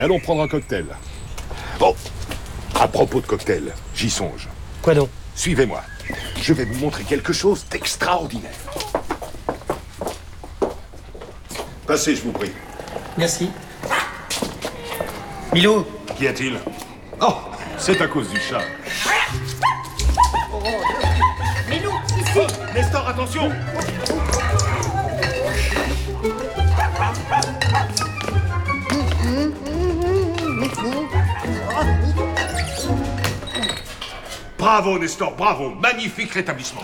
Allons prendre un cocktail. Bon, à propos de cocktail, j'y songe. Quoi donc? Suivez-moi. Je vais vous montrer quelque chose d'extraordinaire. Passez, je vous prie. Merci. Milo. Qu'y a-t-il? Oh, c'est à cause du chat. Milou, ici. Nestor, attention! Bravo, Nestor, bravo. Magnifique rétablissement.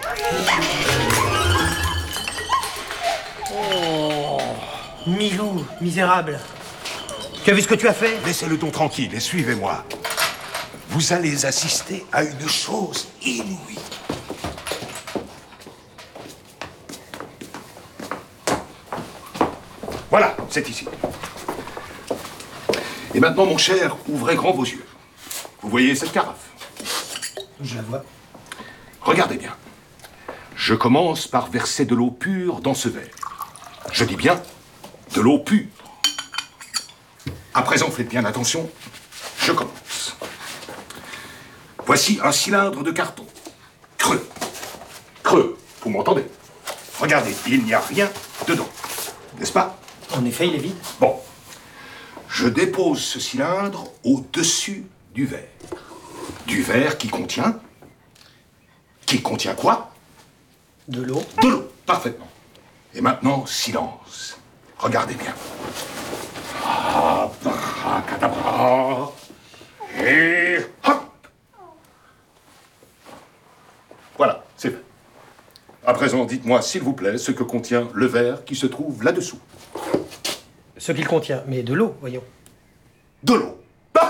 Oh, Milou, misérable. Tu as vu ce que tu as fait? Laissez-le donc tranquille et suivez-moi. Vous allez assister à une chose inouïe. Voilà, c'est ici. Et maintenant, mon cher, ouvrez grand vos yeux. Vous voyez cette carafe? Je la vois. Regardez bien. Je commence par verser de l'eau pure dans ce verre. Je dis bien de l'eau pure. À présent, faites bien attention. Je commence. Voici un cylindre de carton. Creux. Creux. Vous m'entendez? Regardez, il n'y a rien dedans. N'est-ce pas? En effet, il est vide. Bon. Je dépose ce cylindre au-dessus du verre. Du verre qui contient... Qui contient quoi? De l'eau. De l'eau, parfaitement. Et maintenant, silence. Regardez bien. Abracadabra. Et hop. Voilà, c'est fait. À présent, dites-moi, s'il vous plaît, ce que contient le verre qui se trouve là-dessous. Ce qu'il contient, mais de l'eau, voyons. De l'eau.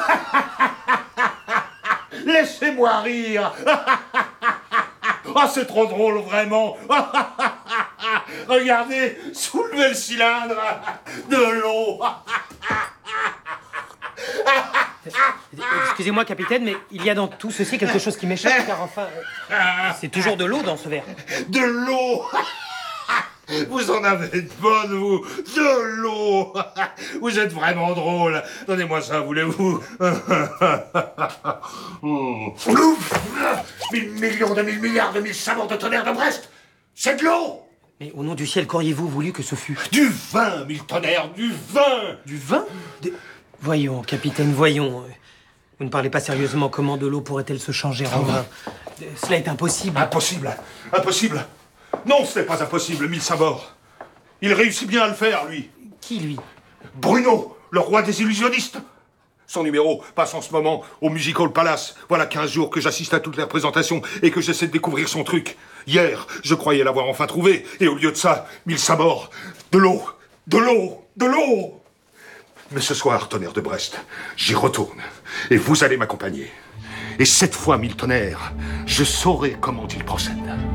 Laissez-moi rire. Ah, c'est trop drôle, vraiment. Regardez, soulevez le cylindre. De l'eau. Excusez-moi, capitaine, mais il y a dans tout ceci quelque chose qui m'échappe, car enfin... c'est toujours de l'eau dans ce verre. De l'eau. Vous en avez de bonnes, vous. De l'eau. Vous êtes vraiment drôle. Donnez-moi ça, voulez-vous? 1000 millions de 1000 milliards de 1000 sabords de tonnerre de Brest. C'est de l'eau. Mais au nom du ciel, qu'auriez-vous voulu que ce fût? Du vin, 1000 tonnerres, du vin. Du vin? Voyons, capitaine, voyons. Vous ne parlez pas sérieusement. Comment de l'eau pourrait-elle se changer en vin? Cela est impossible. Impossible. Impossible. Non, ce n'est pas impossible, 1000 sabords. Il réussit bien à le faire, lui. Qui, lui? Bruno, le roi des illusionnistes. Son numéro passe en ce moment au Musical Palace. Voilà 15 jours que j'assiste à toutes les représentations et que j'essaie de découvrir son truc. Hier, je croyais l'avoir enfin trouvé. Et au lieu de ça, 1000 sabords. De l'eau. De l'eau. De l'eau. Mais ce soir, tonnerre de Brest, j'y retourne. Et vous allez m'accompagner. Et cette fois, 1000 tonnerres, je saurai comment il procède.